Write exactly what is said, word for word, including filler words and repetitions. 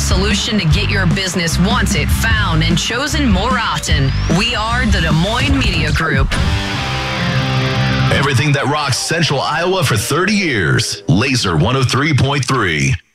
solution to get your business wanted, found, and chosen more often. We are the Des Moines Media Group. Everything that rocks Central Iowa for thirty years. Laser one oh three point three.